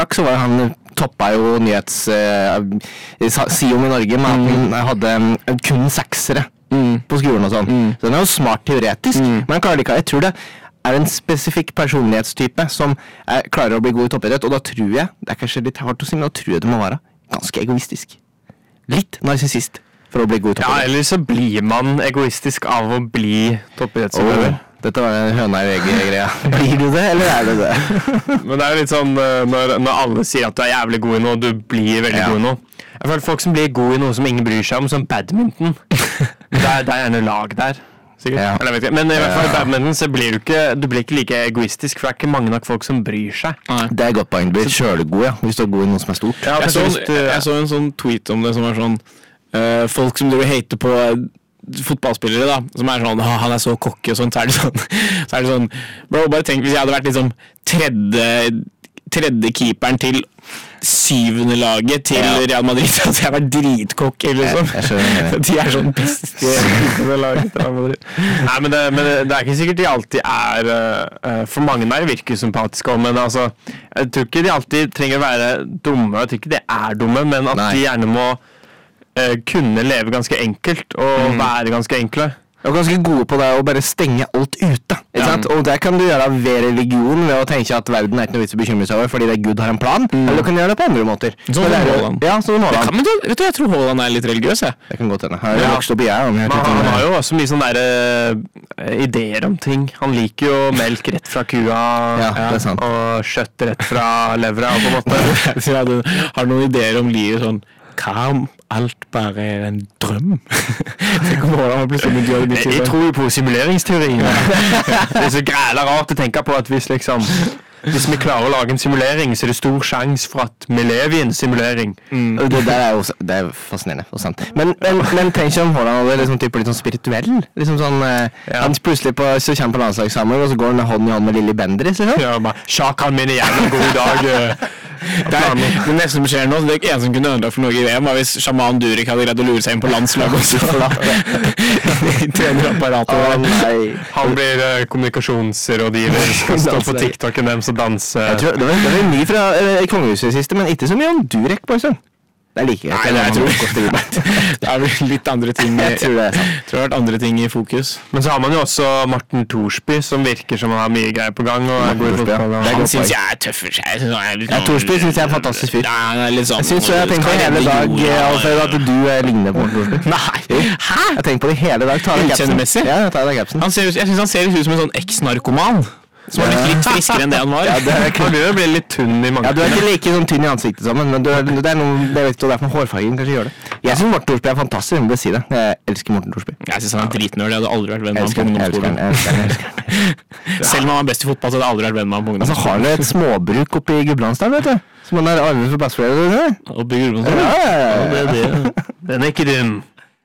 Irak så var han toppa jo SIOM i Norge, men han hadde kun 6-ere på skolen og sånn. Så den er jo smart teoretisk, men han klarer det ikke. Jeg tror det er en spesifikk personlighetstype som klarer å bli god i toppidrett, og da tror jeg, det er kanskje litt hardt å si, men da tror jeg det må være ganske egoistisk. Litt narsissist for å bli god i toppidrett. Ja, eller så blir man egoistisk av å bli toppidrettsutøver. Dette var en høna i VG-greia. Blir du det, eller er du det? Men det er jo litt sånn, når alle sier at du er jævlig god i noe, du blir veldig god i noe. Jeg føler folk som blir god i noe som ingen bryr seg om, som badminton. Det er gjerne lag der, sikkert. Ja. Eller jeg vet ikke. Men i hvert fall i badminton så blir du blir ikke like egoistisk, for det er ikke mange nok folk som bryr seg. Det er godt poeng. Du blir kjølegod, ja, hvis du er god i noe som er stort. Ja, jeg så en sånn tweet om det som var sånn, folk som driver hater på fotballspillere da, som er sånn, han er så cocky og sånt, så er det sånn, bro, bare tenk hvis jeg hadde vært liksom tredje keeperen til 7. laget til Real Madrid, så jeg var dritcocky liksom. De er sånn beste laget til Real Madrid. Nei, men det er ikke sikkert de alltid er for mange der virker sympatiske, men altså, jeg tror ikke de alltid trenger å være dumme, jeg tror ikke de er dumme, men at de gjerne må kunne leve ganske enkelt og være ganske enkle. Og ganske gode på det å bare stenge alt ute, ikke sant? Og det kan du gjøre ved religion, ved å tenke at verden er ikke noe vits å bekymre seg over, fordi det Gud har en plan, eller du kan gjøre det på andre måter. Sånn Haaland. Ja, sånn Haaland. Men vet du, jeg tror Haaland er litt religiøs, jeg. Det kan godt henne. Har jo vokst opp i jeg. Han har jo også mye sånne ideer om ting. Han liker jo melk rett fra kua, det er sant. og kjøtt rett fra levra, på en måte. Så jeg har noen ideer om livet sånn, hva om alt bare er en drøm? Tenk om Haaland blir sånn Jeg tror jo på simuleringsteorien. Det er så græla rart å tenke på at hvis vi klarer å lage en simulering, så er det stor sjanse for at vi lever i en simulering. Det er fascinerende og sant. Men tenk om Haaland hadde liksom type litt sånn spirituell. Liksom sånn, han plutselig så kommer på landslagssamling, og så går han hånd i hånd med Lilly Bendriss, liksom. Ja, bare, Sjakan min er jævlig god i dag. Det neste som skjer nå, det er ikke en som kunne ønske for noe i VM, var hvis Shaman Durek hadde greid å lure seg inn på landslaget også. Trenerapparatet. Han blir kommunikasjonsrådgiver, skal stå på TikToken dem som danser. Jeg tror, det var mye fra kongehuset i siste, men ikke så mye om Durek, på eksempel. Det er like greit. Nei, det er vel litt andre ting. Jeg tror det har vært andre ting i fokus. Men så har man jo også Martin Thorsby, som virker som han har mye greier på gang. Han synes jeg er tøff for seg. Thorsby synes jeg er en fantastisk fyr. Jeg synes jeg tenker på hele dag, Alfred, at du ligner på Martin Thorsby. Nei, hæ? Jeg tenker på det hele dag. Utseendet-messig? Ja, ta av deg capsen. Jeg synes han ser ut som en sånn eks-narkoman. Som var litt friskere enn det han var. Ja, det blir litt tunn i mange. Ja, du er ikke like sånn tynn i ansiktet sammen, men det er noe, det vet du, det er for hårfargen kanskje gjør det. Jeg synes Morten Thorsby er fantastisk, jeg må si det. Jeg elsker Morten Thorsby. Jeg synes han er dritnørd, jeg hadde aldri vært venn med han på ungdomsskolen. Selv om han var best i fotball, så hadde jeg aldri vært venn med han på ungdomsskolen. Altså har han et småbruk oppe i Gudbrandsdal, vet du? Som han er arvet for besteforeldre. Oppe i Gudbrandsdal? Ja. Den er ikke dum.